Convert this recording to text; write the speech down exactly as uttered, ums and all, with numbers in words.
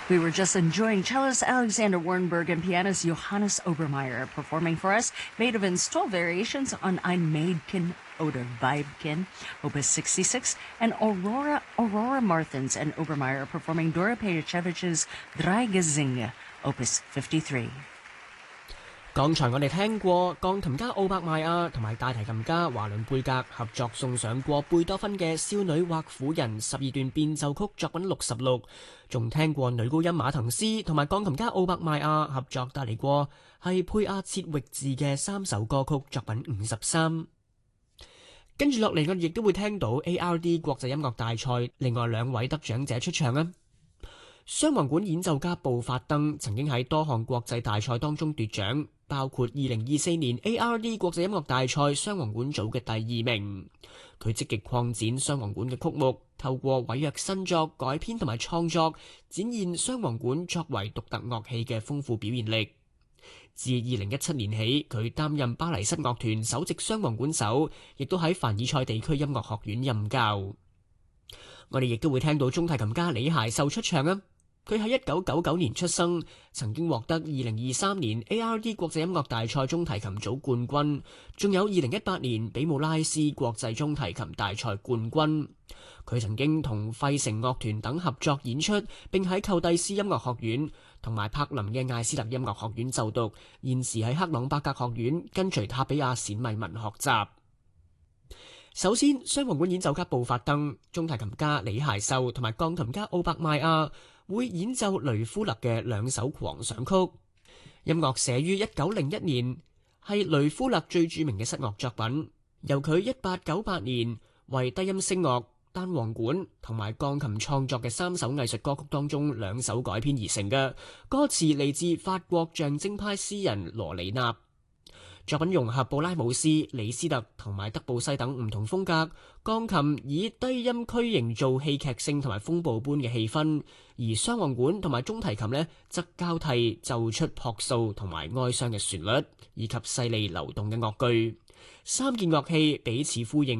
We were just enjoying cellist Alexander Warnberg and pianist Johannes Obermeier performing for us Beethoven's twelve variations on Ein Mädchen oder Weibchen, Opus sixty-six, and Aurora Aurora Martins and Obermeier performing Dora Pejacevich's Drei Gesinge, Opus fifty-three. 剛才我哋聽過鋼琴家奧伯邁亞同埋大提琴家華倫貝格合作送上過貝多芬嘅少女或婦人十二段變奏曲作品六十六，仲聽過女高音馬滕斯同埋鋼琴家奧伯邁亞合作帶嚟過係佩亞切域治嘅三首歌曲作品五十三。跟住落嚟我哋亦都會聽到 A R D 國際音樂大賽另外兩位得獎者出場啊！雙簧管演奏家布法登曾經喺多項國際大賽當中奪獎，包括二零二四年 A R D 國際音樂大賽雙簧管組嘅第二名。佢積極擴展雙簧管嘅曲目，透過委約新作改編同埋創作，展現雙簧管作為獨特樂器嘅豐富表現力。自二零一七年起，佢擔任巴黎室樂團首席雙簧管手，亦都喺凡爾賽地區音樂學院任教。我哋亦都會聽到中提琴家李諧秀出場啊！佢喺一九九九年出生，曾經獲得二零二三年 A R D 國際音樂大賽中提琴組冠軍，仲有二零一八年比姆拉斯國際中提琴大賽冠軍。佢曾經同費城樂團等合作演出，並喺寇蒂斯音樂學院同埋柏林嘅艾斯特音樂學院就讀，現時喺克朗伯格學院跟隨塔比亞冼米文學習。首先，雙簧管演奏家布法登、中提琴家李諧秀同埋鋼琴家奧伯邁亞會演奏雷夫勒嘅兩首狂想曲。音樂寫於一九零一年，係雷夫勒最著名嘅室樂作品，由佢一八九八年為低音聲樂、單簧管同埋鋼琴創作嘅三首藝術歌曲當中兩首改編而成嘅。歌詞嚟自法國象徵派詩人羅里納。作品融合布拉姆斯、李斯特同埋德布西等唔同風格，鋼琴以低音區營造戲劇性同埋風暴般嘅氣氛，而雙簧管同埋中提琴呢則交替奏出樸素同埋哀傷嘅旋律，以及細膩流動嘅樂句。三件樂器彼此呼應。